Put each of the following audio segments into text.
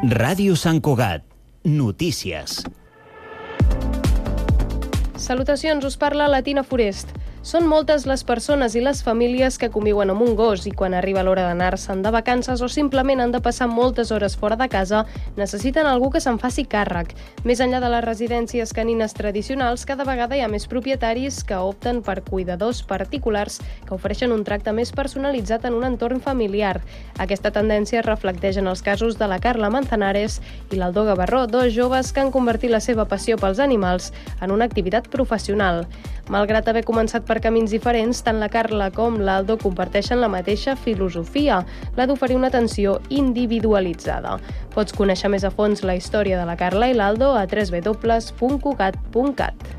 Ràdio Sant Cugat. Notícies. Salutacions, us parla la Tina Forest. Són moltes les persones i les famílies que conviuen amb un gos i quan arriba l'hora d'anar-se'n de vacances o simplement han de passar moltes hores fora de casa, necessiten algú que se'n faci càrrec. Més enllà de les residències canines tradicionals, cada vegada hi ha més propietaris que opten per cuidadors particulars que ofereixen un tracte més personalitzat en un entorn familiar. Aquesta tendència es reflecteix en els casos de la Carla Manzanares i l'Aldo Gavarró, dos joves que han convertit la seva passió pels animals en una activitat professional. Malgrat haver començat per camins diferents, tant la Carla com l'Aldo comparteixen la mateixa filosofia, la d'oferir una atenció individualitzada. Pots conèixer més a fons la història de la Carla i l'Aldo a www.cugat.cat.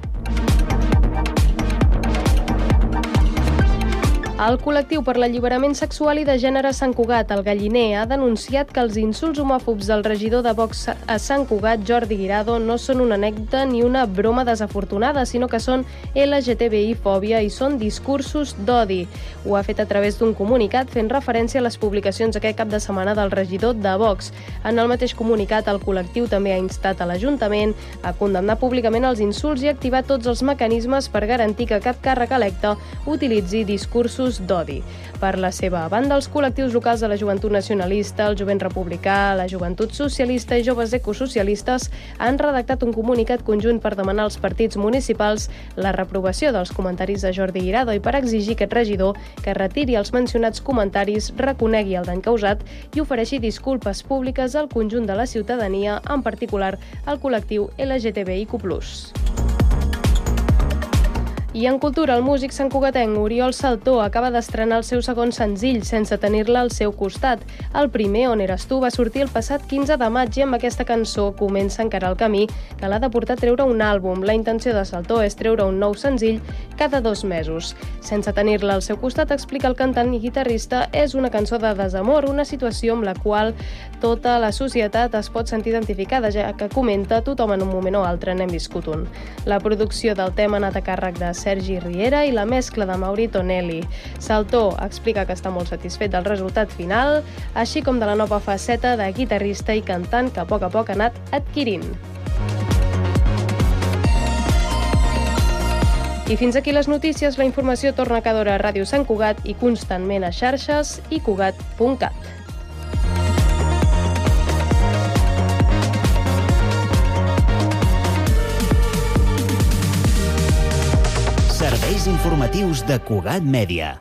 El col·lectiu per l'alliberament sexual i de gènere Sant Cugat, el Galliner, ha denunciat que els insults homòfobs del regidor de Vox a Sant Cugat, Jordi Guirado, no són una anècdota ni una broma desafortunada, sinó que són LGTBI-fòbia i són discursos d'odi. Ho ha fet a través d'un comunicat fent referència a les publicacions aquest cap de setmana del regidor de Vox. En el mateix comunicat, el col·lectiu també ha instat a l'Ajuntament a condemnar públicament els insults i activar tots els mecanismes per garantir que cap càrrec electe utilitzi discursos d'odi. Per la seva banda, els col·lectius locals de la Joventut Nacionalista, el Jovent Republicà, la Joventut Socialista i Joves Ecosocialistes han redactat un comunicat conjunt per demanar als partits municipals la reprovació dels comentaris de Jordi Guirado i per exigir aquest regidor que retiri els mencionats comentaris, reconegui el dany causat i ofereixi disculpes públiques al conjunt de la ciutadania, en particular al col·lectiu LGTBIQ+. I en cultura, el músic santcugatenc Oriol Saltó acaba d'estrenar el seu segon senzill, Sense tenir-la al seu costat. El primer, On eres tu, va sortir el passat 15 de maig i amb aquesta cançó comença encara el camí que l'ha de portar a treure un àlbum. La intenció de Saltó és treure un nou senzill cada 2 mesos. Sense tenir-la al seu costat, explica el cantant i guitarrista, és una cançó de desamor, una situació amb la qual tota la societat es pot sentir identificada, ja que comenta tothom en un moment o altre n'hem viscut un. La producció del tema ha anat a càrrec de Sergi Riera i la mescla de Mauri Tonelli. Saltó explica que està molt satisfet del resultat final, així com de la nova faceta de guitarrista i cantant que a poc ha anat adquirint. I fins aquí les notícies. La informació torna cada hora a Ràdio Sant Cugat i constantment a xarxes i cugat.cat. Serveis informatius de Cugat Mèdia.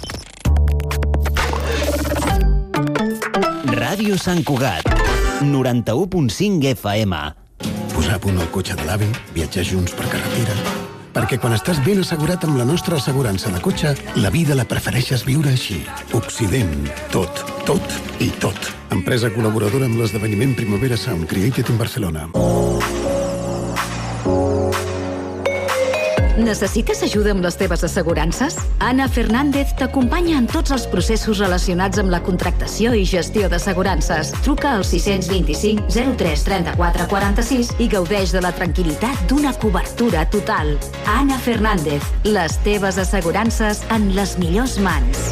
Ràdio Sant Cugat, 91.5 FM. Posar a punt el cotxe de l'avi, viatjar junts per carretera. Perquè quan estàs ben assegurat amb la nostra assegurança de cotxe, la vida la prefereixes viure així. Occident. Tot, tot i tot. Empresa col·laboradora amb l'esdeveniment Primavera Sound Created in Barcelona. Necessites ajuda amb les teves assegurances? Ana Fernández t'acompanya en tots els processos relacionats amb la contractació i gestió d'assegurances. Truca al 625 03 34 46 i gaudeix de la tranquil·litat d'una cobertura total. Ana Fernández, les teves assegurances en les millors mans.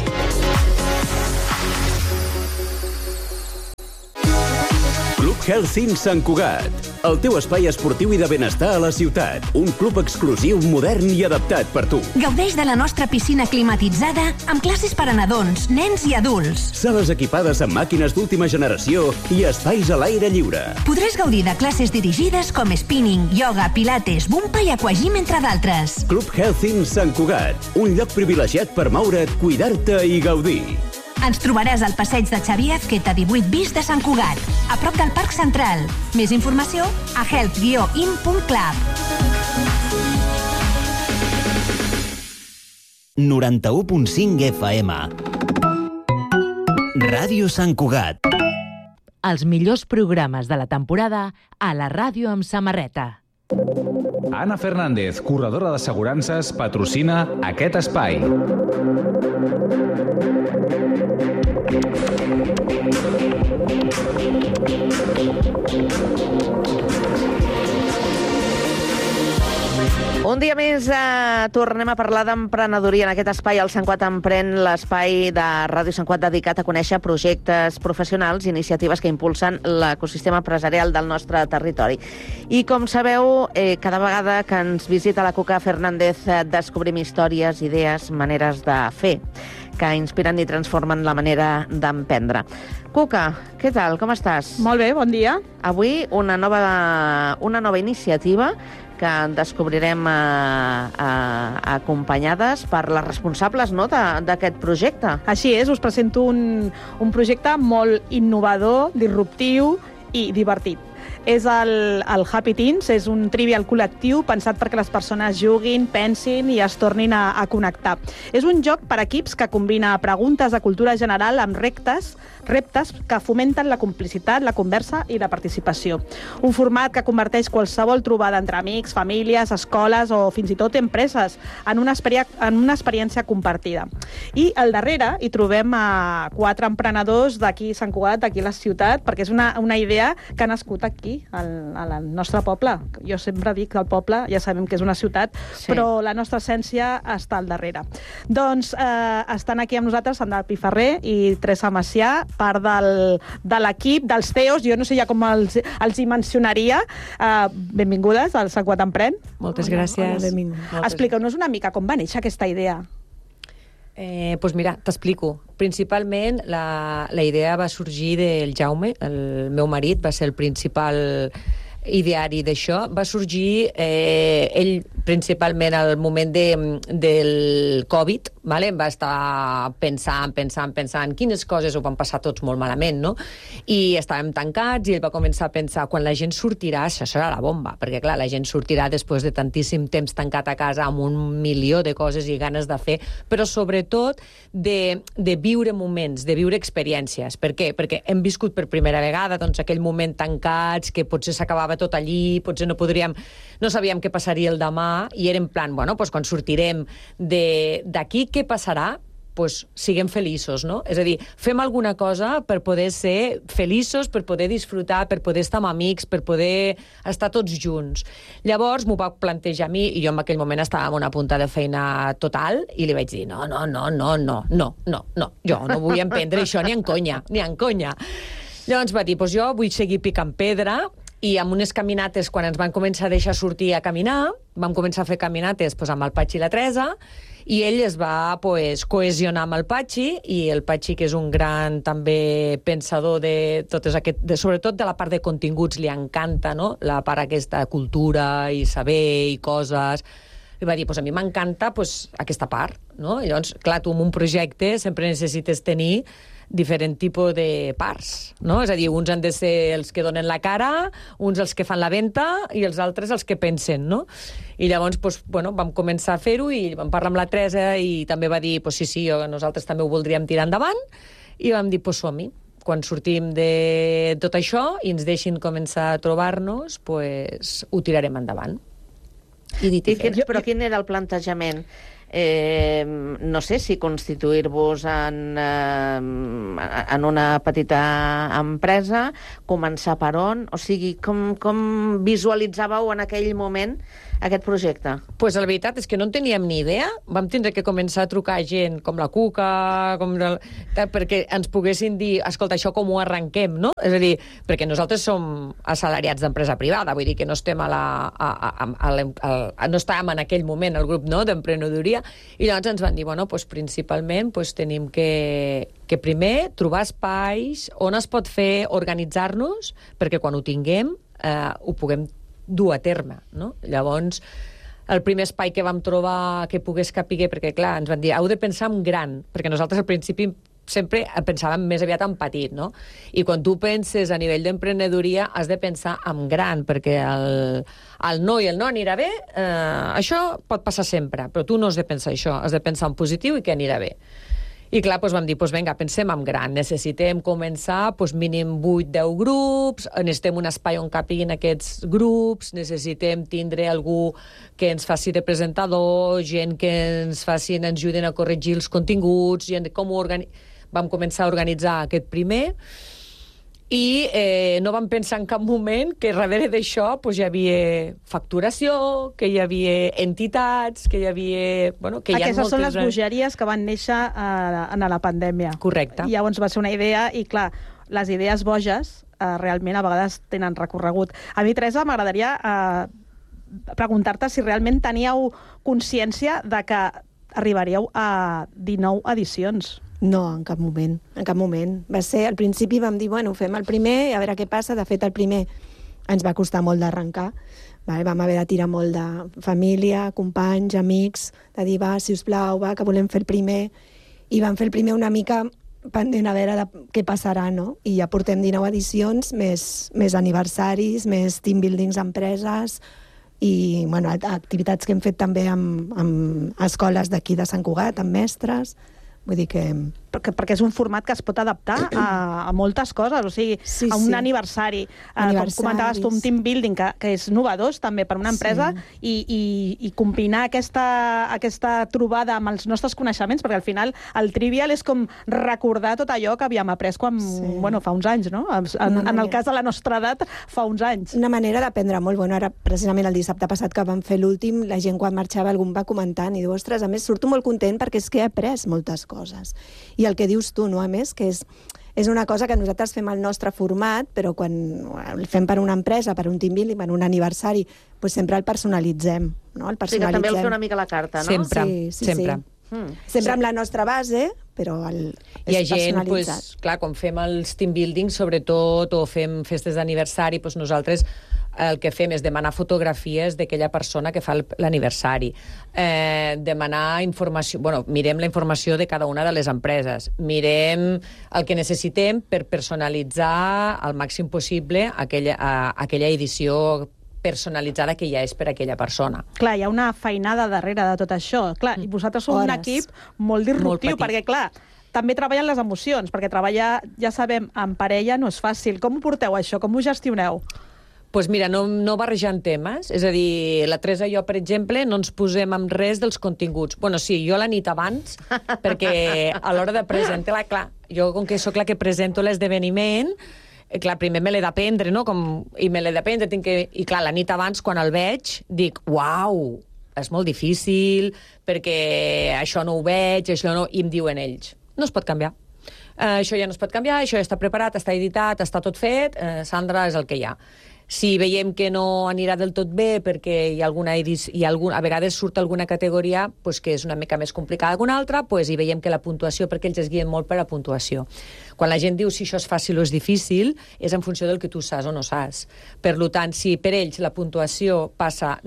Club Health Sant Cugat, el teu espai esportiu i de benestar a la ciutat. Un club exclusiu, modern i adaptat per tu. Gaudeix de la nostra piscina climatitzada amb classes per a nadons, nens i adults. Sales equipades amb màquines d'última generació i espais a l'aire lliure. Podràs gaudir de classes dirigides com spinning, yoga, pilates, bumpa i aquagym, entre d'altres. Club Health Sant Cugat, un lloc privilegiat per moure't, cuidar-te i gaudir. Ens trobaràs al passeig de Xavier Azqueta 18 bis de Sant Cugat, a prop del Parc Central. Més informació a health-in.club. 91.5 FM. Ràdio Sant Cugat. Els millors programes de la temporada a la ràdio amb samarreta. Ana Fernández, corredora d'assegurances, patrocina aquest espai. Un dia més tornem a parlar d'emprenedoria en aquest espai, el Sant Cugat Emprèn, l'espai de Ràdio Sant Cugat dedicat a conèixer projectes professionals i iniciatives que impulsen l'ecosistema empresarial del nostre territori. I com sabeu, cada vegada que ens visita la Cuca Fernández descobrim històries, idees, maneres de fer que inspiren i transformen la manera d'emprendre. Cuca, què tal? Com estàs? Molt bé, bon dia. Avui una nova iniciativa que descobrirem acompanyades per les responsables, no, d'aquest projecte. Així és, us presento un projecte molt innovador, disruptiu i divertit. És el Happy Teens, és un trivial col·lectiu pensat perquè les persones juguin, pensin i es tornin a connectar. És un joc per equips que combina preguntes de cultura general amb reptes que fomenten la complicitat, la conversa i la participació. Un format que converteix qualsevol trobada entre amics, famílies, escoles o fins i tot empreses en una experiència compartida. I al darrere hi trobem 4 emprenedors d'aquí Sant Cugat, d'aquí a la ciutat, perquè és una idea que ha nascut aquí, al nostre poble. Jo sempre dic que el poble, ja sabem que és una ciutat, sí, però la nostra essència està al darrere. Doncs estan aquí amb nosaltres Sandra Piferrer i Teresa Macià, part de l'equip, dels CEOs, jo no sé ja com els hi mencionaria. Benvingudes al Sant Cugat Emprèn. Moltes gràcies. Expliqueu-nos una mica com va néixer aquesta idea. Doncs mira, t'explico. Principalment la idea va sorgir del Jaume, el meu marit, va ser el principal ideari d'això. Va sorgir ell principalment al moment del Covid, vale? Va estar pensant quines coses ho van passar tots molt malament, no? I estàvem tancats i ell va començar a pensar quan la gent sortirà, això serà la bomba, perquè clar, la gent sortirà després de tantíssim temps tancat a casa amb 1 milió de coses i ganes de fer, però sobretot de viure moments, de viure experiències. Per què? Perquè hem viscut per primera vegada doncs, aquell moment tancats, que potser s'acabava tot allí, potser no sabíem què passaria el demà, i era en plan, bueno, doncs quan sortirem d'aquí, què passarà? Doncs siguem feliços, no? És a dir, fem alguna cosa per poder ser feliços, per poder disfrutar, per poder estar amb amics, per poder estar tots junts. Llavors m'ho va plantejar a mi, i jo en aquell moment estava en una punta de feina total, i li vaig dir, no, jo no vull emprendre això ni en conya. Llavors va dir, doncs jo vull seguir picant pedra, i amb unes caminates, quan ens van començar a deixar sortir a caminar, vam començar a fer caminates amb el Patxi i la Teresa, i ell es va cohesionar amb el Patxi, i el Patxi, que és un gran també pensador sobretot de la part de continguts, li encanta, no?, la part aquesta de cultura i saber i coses. I va dir, a mi m'encanta aquesta part, no? I llavors, clar, tu en un projecte sempre necessites tenir diferent tipus de parts, no? És a dir, uns han de ser els que donen la cara, uns els que fan la venta i els altres els que pensen, no? I llavors, vam començar a fer-ho i vam parlar amb la Teresa i també va dir, sí, nosaltres també ho voldríem tirar endavant, i vam dir, som-hi. Quan sortim de tot això i ens deixin començar a trobar-nos, ho tirarem endavant. Però quin era el plantejament? No sé si constituir-vos en una petita empresa, començar per on? O sigui, com visualitzàveu en aquell moment aquest projecte? Doncs la veritat és que no en teníem ni idea. Vam tindre que començar a trucar gent com la Cuca, perquè ens poguessin dir, escolta, això com ho arrenquem, no? És a dir, perquè nosaltres som assalariats d'empresa privada, vull dir que no estem no estàvem en aquell moment al grup, no?, d'emprenedoria, i llavors ens van dir, principalment tenim que primer trobar espais on es pot fer, organitzar-nos, perquè quan ho tinguem ho puguem dur a terme, no? Llavors, el primer espai que vam trobar que pogués capiguer, perquè clar, ens van dir, heu de pensar en gran, perquè nosaltres al principi sempre pensàvem més aviat en petit, no? I quan tu penses a nivell d'emprenedoria has de pensar en gran, perquè el no i el no anirà bé, això pot passar sempre, però tu no has de pensar això, has de pensar en positiu i que anirà bé. I clar, vam dir, vinga, pensem en gran, necessitem començar mínim 8-10 grups, necessitem un espai on capiguin aquests grups, necessitem tindre algú que ens faci de presentador, gent que ens ajuden a corregir els continguts, gent com ho vam començar a organitzar aquest primer, i no vam pensar en cap moment que darrere d'això hi havia facturació, que hi havia entitats, que hi havia... Que aquestes són les bogeries que van néixer en la pandèmia. Correcte. Llavors va ser una idea i, clar, les idees boges realment a vegades tenen recorregut. A mi, Teresa, m'agradaria preguntar-te si realment teníeu consciència de que arribaríeu a 19 edicions. No, en cap moment, en cap moment. Va ser, al principi vam dir, bueno, fem el primer, a veure què passa. De fet, el primer ens va costar molt d'arrencar. Vam haver de tirar molt de família, companys, amics, de dir, va, sisplau, va, que volem fer el primer. I vam fer el primer una mica pendent a veure què passarà, no? I ja portem 19 edicions, més aniversaris, més team buildings a empreses i, bueno, activitats que hem fet també amb escoles d'aquí de Sant Cugat, amb mestres. Vull dir que... Perquè és un format que es pot adaptar a moltes coses, o sigui, a un aniversari. Com comentaves tu, un team building que és novedós també per una empresa i combinar aquesta trobada amb els nostres coneixements, perquè al final el Trivial és com recordar tot allò que havíem après fa uns anys, no? En el cas de la nostra edat, fa uns anys. Una manera d'aprendre molt. Bueno, ara, precisament el dissabte passat que vam fer l'últim, la gent quan marxava algú va comentant i diu, ostres, a més surto molt content perquè és que he après moltes coses. I el que dius tu, no? A més, que és una cosa que nosaltres fem al nostre format, però quan el fem per una empresa, per un team building, per un aniversari, doncs sempre el personalitzem, no? El personalitzem. Sí, que també el fer una mica la carta, no? Sempre, sempre. Sempre amb la nostra base, però hi ha gent, clar, quan fem els team building, sobretot, o fem festes d'aniversari, nosaltres el que fem és demanar fotografies d'aquella persona que fa l'aniversari, demanar informació, mirem la informació de cada una de les empreses, mirem el que necessitem per personalitzar al màxim possible aquella edició personalitzada que ja és per aquella persona. Clar, hi ha una feinada darrere de tot això. Clar, i vosaltres sou un equip molt disruptiu, perquè, clar, també treballen les emocions, perquè treballar, ja sabem, en parella no és fàcil. Com ho porteu, això? Com ho gestioneu? Doncs mira, no barrejant temes. És a dir, la Teresa i jo, per exemple, no ens posem amb res dels continguts. Sí, jo la nit abans, perquè a l'hora de presentar-la, clar, jo com que sóc la que presento l'esdeveniment, clar, primer me l'he d'aprendre, no? I me l'he d'aprendre, i clar, la nit abans, quan el veig, dic, uau, és molt difícil, perquè això no ho veig, això no... I em diuen ells, no es pot canviar. Això ja no es pot canviar, això ja està preparat, està editat, està tot fet, Sandra, és el que hi ha. Si veiem que no anirà del tot bé perquè hi ha a vegades surt alguna categoria que és una mica més complicada que una altra, i veiem que la puntuació, perquè ells es guien molt per la puntuació. Quan la gent diu si això és fàcil o és difícil, és en funció del que tu saps o no saps. Per tant, si per ells la puntuació passa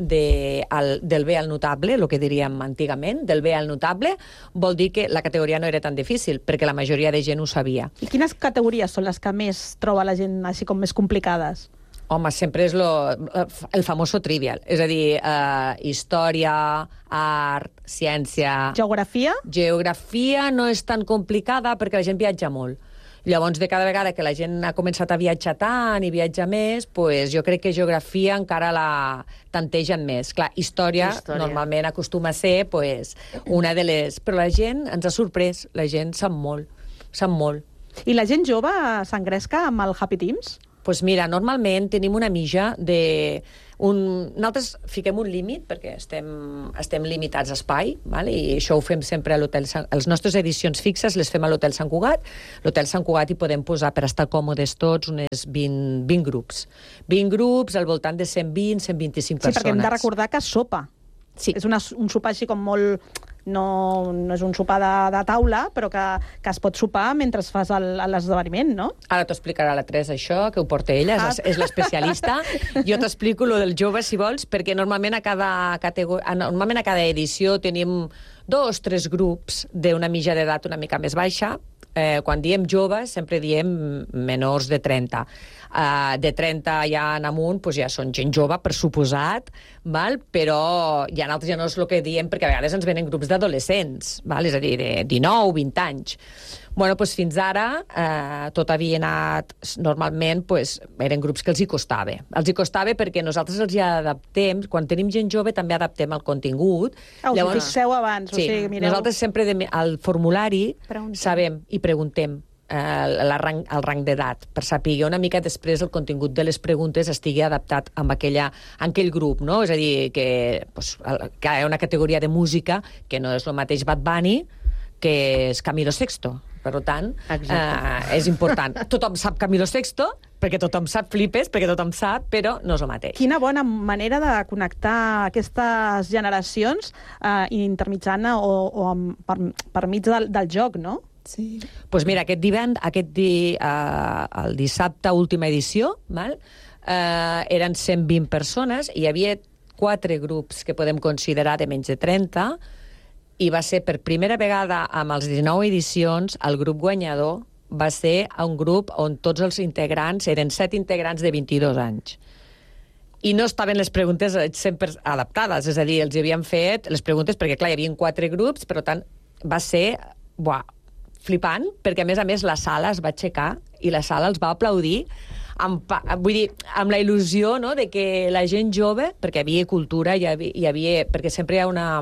del bé al notable, el que diríem antigament, del bé al notable, vol dir que la categoria no era tan difícil, perquè la majoria de gent ho sabia. I quines categories són les que més troba la gent així com més complicades? Home, sempre és el famoso trivial. És a dir, història, art, ciència... Geografia? Geografia no és tan complicada perquè la gent viatja molt. Llavors, de cada vegada que la gent ha començat a viatjar tant i viatja més, jo crec que geografia encara la tantegen més. Clar, història normalment acostuma a ser una de les... Però la gent ens ha sorprès, la gent sap molt, sap molt. I la gent jove s'engresca amb el Happy Teams? Doncs mira, normalment tenim una mitja de... Nosaltres fiquem un límit, perquè estem limitats a espai, i això ho fem sempre a l'Hotel Sant Cugat. Les nostres edicions fixes les fem a l'Hotel Sant Cugat. L'Hotel Sant Cugat hi podem posar, per estar còmodes tots, uns 20 grups. 20 grups al voltant de 120, 125 persones. Sí, perquè hem de recordar que és sopa. Sí. És un sopar així com molt... No és un sopar de taula, però que es pot sopar mentre fas l'esdeveniment, no? Ara t'ho explicarà la Teresa, això, que ho porta ella, és l'especialista. Jo t'explico lo del jove, si vols, perquè normalment a cada edició tenim 2 o 3 grups d'una mitja d'edat una mica més baixa. Quan diem joves, sempre diem menors de 30. De 30 ja en amunt, ja són gent jove, per suposat, però ja nosaltres ja no és el que diem, perquè a vegades ens venen grups d'adolescents, és a dir, de 19, 20 anys. Fins ara tot havia anat, normalment, eren grups que els hi costava. Els hi costava perquè nosaltres els hi adaptem, quan tenim gent jove també adaptem el contingut. Us fixeu abans. Sí, nosaltres sempre al formulari sabem i preguntem el rang d'edat, per saber una mica després el contingut de les preguntes estigui adaptat amb aquell grup, no? És a dir, que hi ha una categoria de música que no és el mateix Bad Bunny que és Camilo Sexto. Per tant, és important. Tothom sap Camilo Sexto, perquè tothom sap Flipes, perquè tothom sap, però no és el mateix. Quina bona manera de connectar aquestes generacions intermitjant o per mig del joc, no? Sí. Doncs mira, el dissabte, última edició, eren 120 persones i hi havia 4 grups que podem considerar de menys de 30, i va ser per primera vegada amb els 19 edicions, el grup guanyador va ser un grup on tots els integrants eren 7 integrants de 22 anys. I no estaven les preguntes sempre adaptades, és a dir, els havien fet les preguntes perquè, clar, hi havia 4 grups, per tant, va ser flipant, perquè, a més, la sala es va aixecar i la sala els va aplaudir amb la il·lusió, no?, de que la gent jove, perquè hi havia cultura, perquè sempre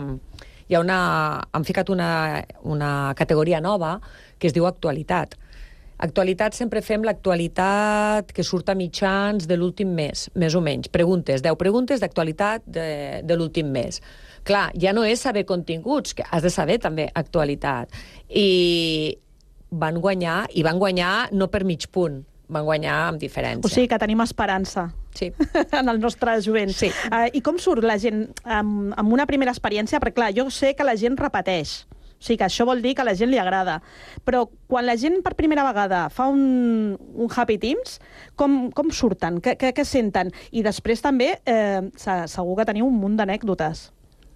han ficat una categoria nova que es diu actualitat. Actualitat sempre fem l'actualitat que surt a mitjans de l'últim mes, més o menys. 10 preguntes d'actualitat de l'últim mes. Clar, ja no és saber continguts, que has de saber també actualitat. I van guanyar no per mig punt, van guanyar amb diferència. O sigui que tenim esperança. Sí. En el nostre jovent. Sí. I com surt la gent amb una primera experiència? Perquè, clar, jo sé que la gent repeteix. O sigui que això vol dir que a la gent li agrada. Però quan la gent per primera vegada fa un Happy Teams, com surten? Què senten? I després també segur que teniu un munt d'anècdotes.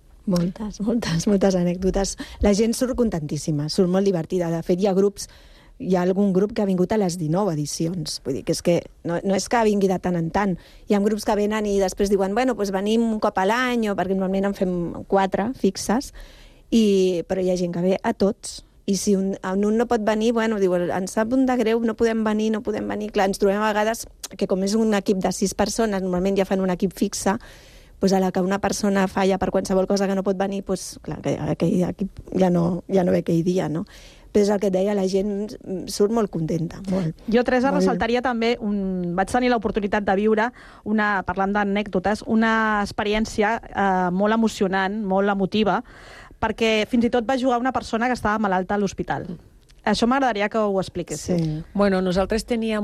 Moltes anècdotes. La gent surt contentíssima, surt molt divertida. De fet, hi ha algun grup que ha vingut a les 19 edicions. Vull dir que és que no és que vingui de tant en tant. Hi ha grups que venen i després diuen, venim un cop a l'any, o perquè normalment en fem 4 fixes, però hi ha gent que ve a tots. I si un no pot venir, diu, ens sap un de greu, no podem venir. Clar, ens trobem a vegades que com és un equip de 6 persones, normalment ja fan un equip fixe, a la que una persona falla per qualsevol cosa que no pot venir, clar, aquell equip ja no ve aquell dia, no? Però és el que et deia, la gent surt molt contenta. Jo, Teresa, ressaltaria també, vaig tenir l'oportunitat de viure, parlant d'anècdotes, una experiència molt emocionant, molt emotiva, perquè fins i tot va jugar una persona que estava malalta a l'hospital. Això m'agradaria que ho expliquéssiu. Sí. Bueno, nosaltres teníem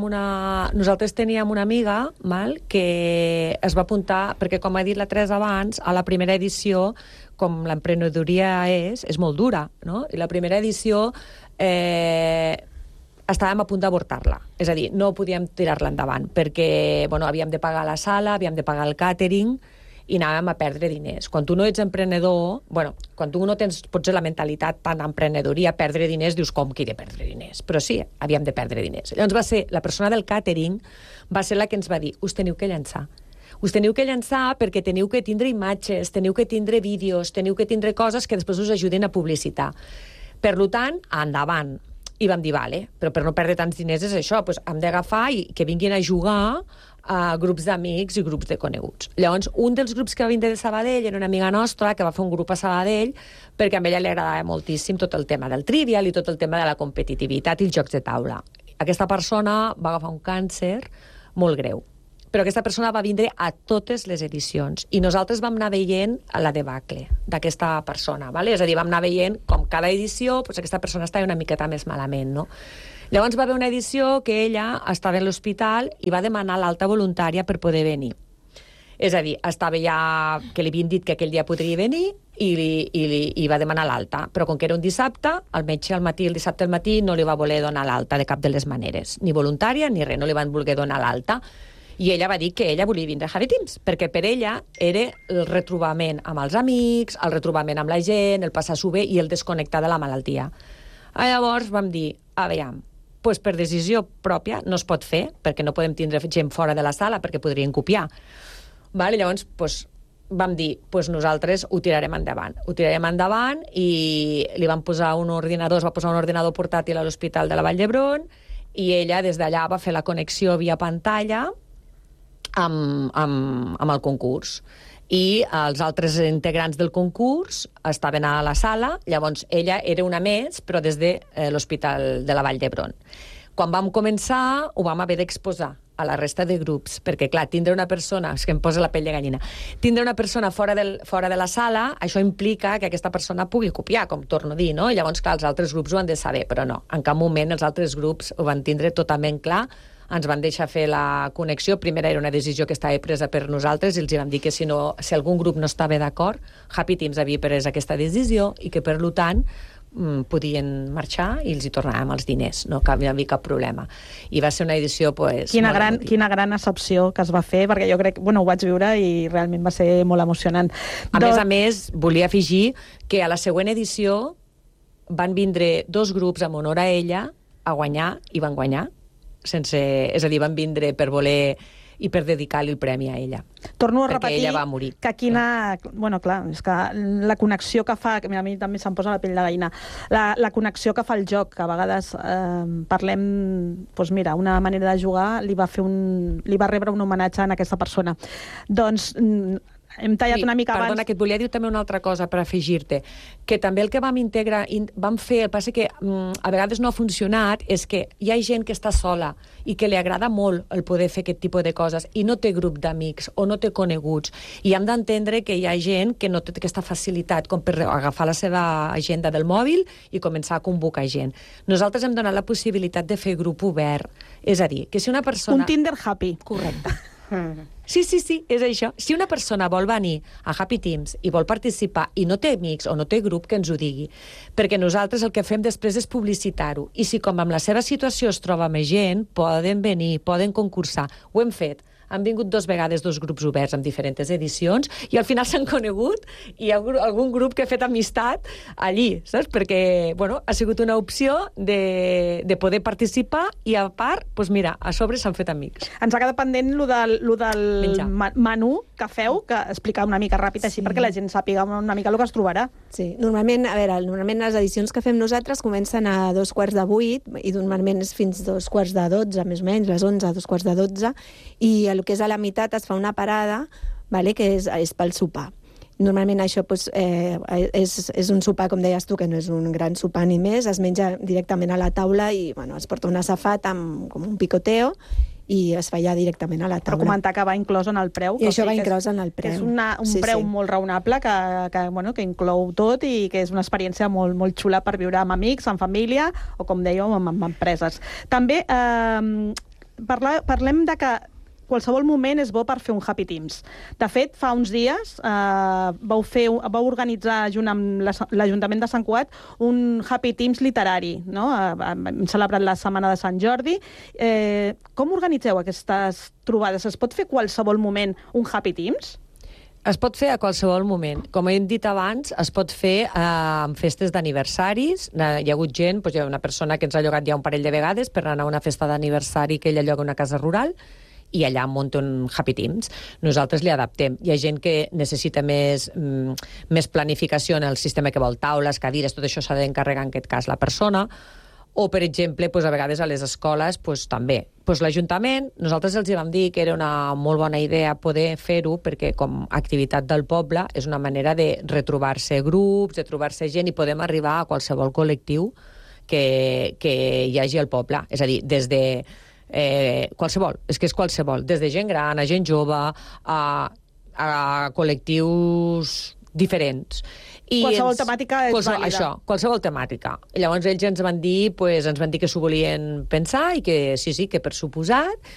una amiga que es va apuntar, perquè com ha dit la Teresa abans, a la primera edició, com l'emprenedoria és molt dura, no? I la primera edició estàvem a punt d'avortar-la. És a dir, no podíem tirar-la endavant, perquè havíem de pagar la sala, havíem de pagar el càtering, i anàvem a perdre diners. Quan tu no ets emprenedor, quan tu no tens potser la mentalitat tan emprenedoria, perdre diners, dius, com que he de perdre diners? Però sí, havíem de perdre diners. Llavors la persona del càtering va ser la que ens va dir, us teniu que llançar. Us teniu que llançar perquè teniu que tindre imatges, teniu que tindre vídeos, teniu que tindre coses que després us ajudin a publicitar. Per tant, endavant. I vam dir, vale, però per no perdre tants diners és això, hem d'agafar i que vinguin a jugar a grups d'amics i grups de coneguts. Llavors, un dels grups que va vindre de Sabadell era una amiga nostra que va fer un grup a Sabadell perquè a ella li agradava moltíssim tot el tema del trivial i tot el tema de la competitivitat i els jocs de taula. Aquesta persona va agafar un càncer molt greu, però aquesta persona va vindre a totes les edicions i nosaltres vam anar veient la debacle d'aquesta persona, és a dir, vam anar veient com cada edició aquesta persona estava una miqueta més malament, no? Llavors va haver una edició que ella estava a l'hospital i va demanar l'alta voluntària per poder venir. És a dir, estava ja que li havien dit que aquell dia podria venir i va demanar l'alta. Però com que era un dissabte, el metge el dissabte al matí no li va voler donar l'alta de cap de les maneres. Ni voluntària ni res, no li van voler donar l'alta. I ella va dir que ella volia vindre a Happy Teams, perquè per ella era el retrobament amb els amics, el retrobament amb la gent, el passar-s'ho bé i el desconnectar de la malaltia. Llavors vam dir, aviam, per decisió pròpia no es pot fer, perquè no podem tindre gent fora de la sala, perquè podrien copiar. Llavors vam dir, nosaltres ho tirarem endavant. Ho tirarem endavant i li van posar un ordinador, es va posar un ordinador portàtil a l'Hospital de la Vall d'Hebron i ella des d'allà va fer la connexió via pantalla amb el concurs. I els altres integrants del concurs estaven a la sala, llavors ella era una més, però des de l'Hospital de la Vall d'Hebron. Quan vam començar, ho vam haver d'exposar a la resta de grups, perquè, clar, tindre una persona, és que em posa la pell de gallina, tindre una persona fora de la sala, això implica que aquesta persona pugui copiar, com torno a dir, no? I llavors, clar, els altres grups ho han de saber, però no, en cap moment els altres grups ho van tindre totalment clar, ens van deixar fer la connexió. Primera era una decisió que estava presa per nosaltres i els vam dir que si algun grup no estava d'acord, Happy Teams havia pres aquesta decisió i que, per tant, podien marxar i els hi tornàvem els diners, no havia cap problema. I va ser una edició, pues... Quina gran excepció que es va fer, perquè jo crec, ho vaig viure i realment va ser molt emocionant. A més, volia afegir que a la següent edició van vindre 2 grups en honor a ella a guanyar, i van guanyar, és a dir, van vindre per voler i per dedicar-li el premi a ella. Torno a repetir ella va morir. Que quina... Bueno, clar, és que la connexió que fa... A mi també se'm posa la pell de gallina. La connexió que fa el joc, que a vegades parlem... Doncs mira, una manera de jugar li va rebre un homenatge a aquesta persona. Doncs... Hem tallat una mica abans... Perdona, que et volia dir també una altra cosa per afegir-te, que també el que vam integrar, vam fer, el passa que a vegades no ha funcionat, és que hi ha gent que està sola i que li agrada molt el poder fer aquest tipus de coses i no té grup d'amics o no té coneguts, i hem d'entendre que hi ha gent que no té aquesta facilitat com per agafar la seva agenda del mòbil i començar a convocar gent. Nosaltres hem donat la possibilitat de fer grup obert, és a dir, que si una persona... Un Tinder happy. Correcte. Sí, és això. Si una persona vol venir a Happy Teams i vol participar i no té amics o no té grup, que ens ho digui. Perquè nosaltres el que fem després és publicitar-ho. I si com amb la seva situació es troba més gent, poden venir, poden concursar. Ho hem fet. Han vingut 2 vegades 2 grups oberts en diferents edicions i al final s'han conegut i hi ha algun grup que ha fet amistat allí, saps? Perquè, ha sigut una opció de poder participar i, a part, doncs mira, a sobre s'han fet amics. Ens ha quedat pendent lo del menú que feu, que explicar una mica ràpid així perquè la gent sàpiga una mica el que es trobarà. Sí, normalment les edicions que fem nosaltres comencen a 7:45 i normalment és fins 11:45, més o menys, les 11 a 11:45, i el que és a la meitat es fa una parada, que és pel sopar. Normalment això és un sopar, com deies tu, que no és un gran sopar ni més, es menja directament a la taula i es porta un assafat com un picoteo i es fa ja directament a la taula. Però comentar que va inclòs en el preu. I això va inclòs en el preu. És un preu molt raonable que inclou tot i que és una experiència molt, molt xula per viure amb amics, amb família o, com dèieu, amb empreses. També parlem de que qualsevol moment és bo per fer un Happy Teams. De fet, fa uns dies vau organitzar, junt amb l'Ajuntament de Sant Cugat, un Happy Teams literari, no? Hem celebrat la Setmana de Sant Jordi. Com organitzeu aquestes trobades? Es pot fer qualsevol moment un Happy Teams? Es pot fer a qualsevol moment. Com hem dit abans, es pot fer en festes d'aniversaris. Hi ha hagut gent, hi ha una persona que ens ha llogat ja un parell de vegades per anar a una festa d'aniversari que ella lloga una casa rural, i allà munta un Happy Teams. Nosaltres li adaptem. Hi ha gent que necessita més planificació en el sistema que vol, taules, cadires, tot això s'ha d'encarregar en aquest cas la persona. O, per exemple, a vegades a les escoles també. L'Ajuntament, nosaltres els vam dir que era una molt bona idea poder fer-ho perquè com a activitat del poble és una manera de retrobar-se grups, de trobar-se gent i podem arribar a qualsevol col·lectiu que hi hagi al poble. És a dir, des de qualsevol, és que és qualsevol, des de gent gran, a gent jove, a col·lectius diferents. Qualsevol temàtica és vàlida. Això, qualsevol temàtica. Llavors ells ens van dir que s'ho volien pensar i que sí, que per suposat,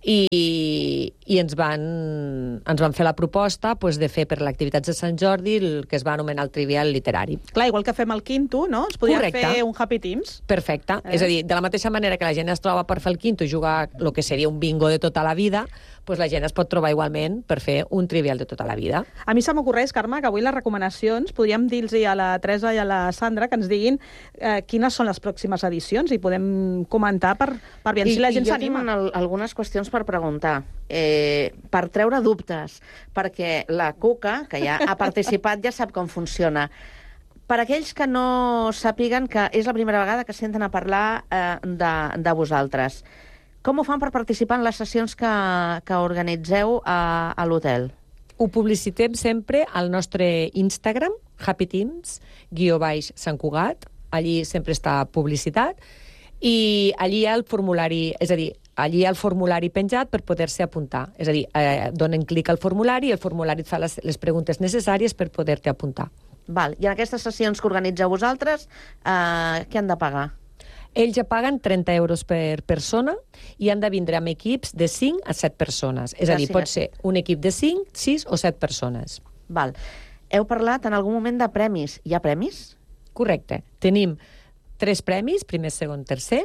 i ens van fer la proposta de fer per l'activitat de Sant Jordi el que es va anomenar el trivial literari. Clar, igual que fem el quinto, no? Es podria fer un Happy Teams. Perfecte. És a dir, de la mateixa manera que la gent es troba per fer el quinto i jugar el que seria un bingo de tota la vida, la gent es pot trobar igualment per fer un trivial de tota la vida. A mi se m'ocorreix, Carme, que avui les recomanacions podríem dir-los a la Teresa i a la Sandra que ens diguin quines són les pròximes edicions i podem comentar per veure si la gent s'anima. Jo tinc algunes qüestions per preguntar, per treure dubtes, perquè la Cuca, que ja ha participat, ja sap com funciona. Per aquells que no sàpiguen que és la primera vegada que senten a parlar de vosaltres, com ho fan per participar en les sessions que organitzeu a l'hotel? Ho publicitem sempre al nostre Instagram, Happy Teams, _Sant Cugat, allí sempre està publicitat, I allí hi ha el formulari, és a dir, allí hi ha el formulari penjat per poder-se apuntar. És a dir, donen clic al formulari i el formulari et fa les preguntes necessàries per poder-te apuntar. Val. I en aquestes sessions que organitzeu vosaltres, què han de pagar? Ells ja paguen 30 euros per persona i han de vindre amb equips de 5 a 7 persones. És a dir, pot ser un equip de 5, 6 o 7 persones. Val. Heu parlat en algun moment de premis. Hi ha premis? Correcte. Tenim 3 premis, primer, segon, tercer.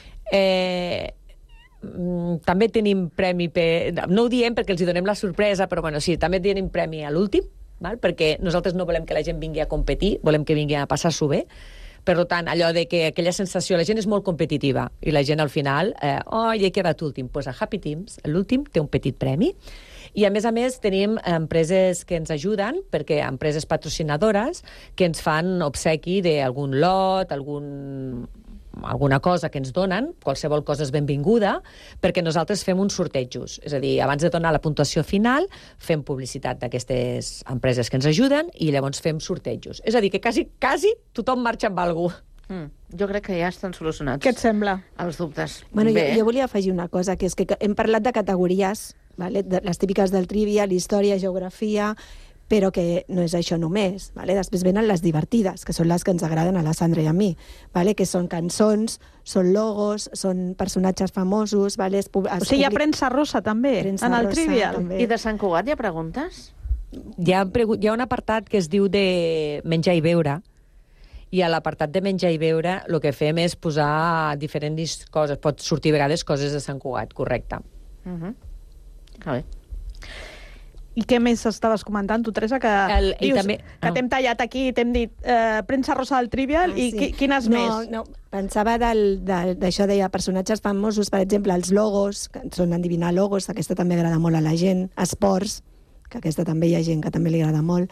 També tenim premi per... No ho diem perquè els hi donem la sorpresa, però bueno, sí, també tenim premi a l'últim, perquè nosaltres no volem que la gent vingui a competir, volem que vingui a passar-s'ho bé. Per tant, allò de que aquella sensació... La gent és molt competitiva i la gent al final... he quedat últim. Doncs a Happy Teams, l'últim, té un petit premi. I, a més, tenim empreses que ens ajuden, perquè empreses patrocinadores que ens fan obsequi d'algun lot, alguna cosa que ens donen, qualsevol cosa és benvinguda, perquè nosaltres fem uns sortejos. És a dir, abans de donar la puntuació final, fem publicitat d'aquestes empreses que ens ajuden i llavors fem sortejos. És a dir, que quasi tothom marxa amb algú. Jo crec que ja estan solucionats. Què et sembla? Els dubtes. Bueno, jo volia afegir una cosa, que és que hem parlat de categories, les típiques del trivia, l'història, geografia, però que no és això només. Després venen les divertides, que són les que ens agraden a la Sandra i a mi, que són cançons, són logos, són personatges famosos. O sigui, hi ha premsa rosa també, en el trivial. I de Sant Cugat hi ha preguntes? Hi ha un apartat que es diu de menjar i beure, i a l'apartat de menjar i beure el que fem és posar diferents coses. Pot sortir a vegades coses de Sant Cugat, correcte. Bé. I què més estaves comentant, tu, Teresa? Que t'hem tallat aquí i t'hem dit premsa rosa del trivial i quines més? No, pensava d'això, deia personatges famosos, per exemple, els logos, que són endivinar logos, aquesta també agrada molt a la gent, esports, que aquesta també hi ha gent que també li agrada molt,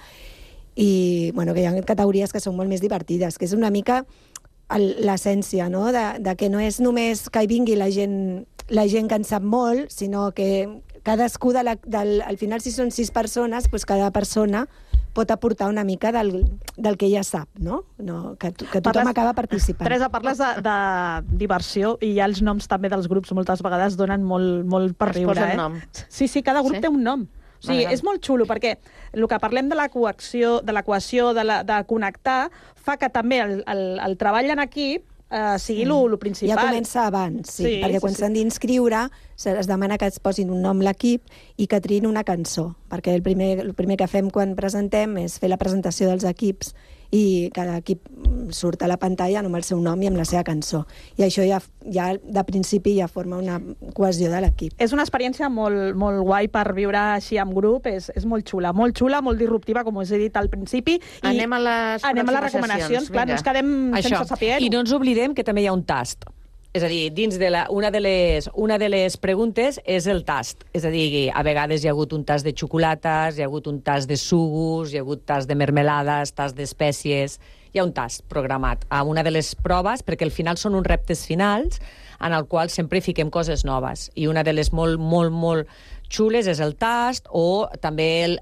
i que hi ha categories que són molt més divertides, que és una mica l'essència, no?, de que no és només que hi vingui la gent que en sap molt, sinó que cadascú, al final, si són 6 persones, doncs cada persona pot aportar una mica del que ja sap, no? Que tothom acaba participant. Teresa, parles de diversió i ja els noms també dels grups moltes vegades donen molt per riure. Es posen nom. Sí, cada grup té un nom. O sigui, és molt xulo, perquè el que parlem de la cohesió, de connectar, fa que també el treball en equip sigui el principal. Ja comença abans, perquè quan s'han d'inscriure es demana que es posin un nom l'equip i que triïn una cançó, perquè el primer que fem quan presentem és fer la presentació dels equips i cada equip surt a la pantalla amb el seu nom i amb la seva cançó. I això ja de principi ja forma una cohesió de l'equip. És una experiència molt guai per viure així en grup, és molt xula, molt disruptiva, com us he dit al principi. Anem a les recomanacions. Clar, no ens quedem sense saber-ho. I no ens oblidem que també hi ha un tast. És a dir, dins de una de les preguntes és el tast. És a dir, a vegades hi ha hagut un tast de xocolates, hi ha hagut un tast de sucos, hi ha hagut tast de mermelades, tast d'espècies... Hi ha un tast programat a una de les proves, perquè al final són uns reptes finals en el qual sempre hi fiquem coses noves. I una de les molt xules és el tast, o també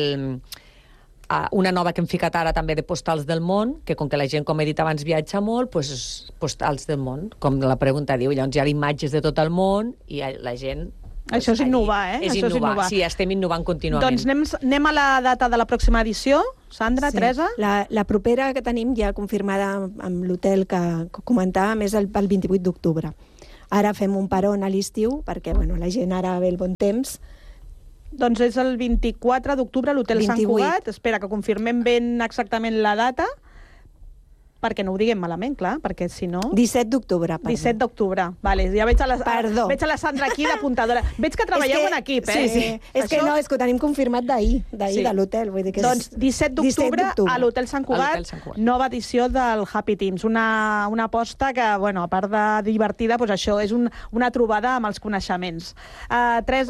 una nova que hem ficat ara també de postals del món, que com que la gent, com he dit abans, viatja molt, doncs postals del món, com la pregunta diu. Llavors hi ha imatges de tot el món i la gent... Això és innovar, És innovar, sí, estem innovant contínuament. Doncs anem a la data de la pròxima edició. Sandra, Teresa? La propera que tenim ja confirmada amb l'hotel que comentàvem és el 28 d'octubre. Ara fem un peron a l'estiu, perquè la gent ara ve el bon temps. Doncs és el 24 d'octubre a l'hotel Sant Cugat. Espera, que confirmem ben exactament la data, perquè no ho diguem malament, clar, perquè si no... 17 d'octubre, perdó. 17 d'octubre, vale. Ja veig a la Sandra aquí d'apuntadora. Veig que treballeu en equip, eh? Sí. És que ho tenim confirmat d'ahir de l'hotel. Doncs 17 d'octubre a l'hotel Sant Cugat, nova edició del Happy Teams. Una aposta que, a part de divertida, això és una trobada amb els coneixements. Teresa,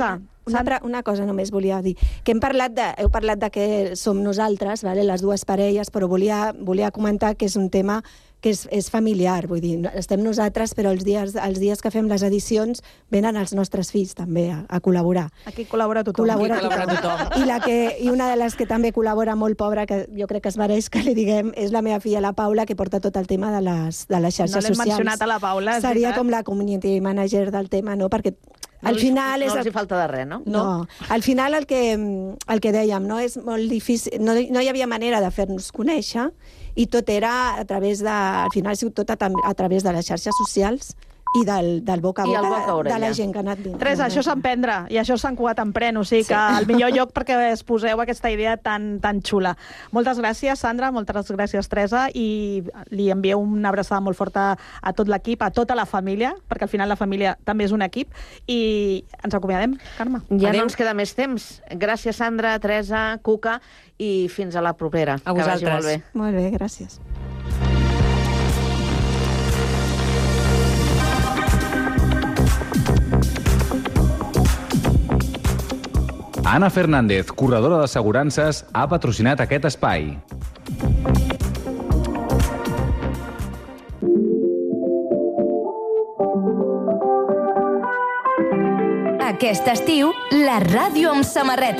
Una cosa només volia dir, que heu parlat de que som nosaltres, vale, les dues parelles, però volia comentar que és un tema que és familiar, vull dir, estem nosaltres, però els dies que fem les edicions venen els nostres fills també a col·laborar. Aquí col·labora tothom. I una de les que també col·labora molt pobra, que jo crec que es mereix que li diguem, és la meva filla, la Paula, que porta tot el tema de les xarxes socials. No l'hem mencionat a la Paula. Seria com la community manager del tema, no? Perquè al final no els hi falta de res, no? No. Al final el que dèiem, no? És molt difícil, no hi havia manera de fer-nos conèixer i tot era a través de... Al final ha sigut tot a través de les xarxes socials i del boca a boca de la gent que ha anat vint. Teresa, això és emprendre, i això és Sant Cugat Emprèn, o sigui que el millor lloc perquè es poseu aquesta idea tan xula. Moltes gràcies, Sandra, moltes gràcies, Teresa, i li envieu una abraçada molt forta a tot l'equip, a tota la família, perquè al final la família també és un equip, i ens acomiadem, Carme. Ja no ens queda més temps. Gràcies, Sandra, Teresa, Cuca, i fins a la propera. A vosaltres. Que vagi molt bé. Molt bé, gràcies. Anna Fernández, corredora d'assegurances, ha patrocinat aquest espai. Aquest estiu, la ràdio amb samarreta.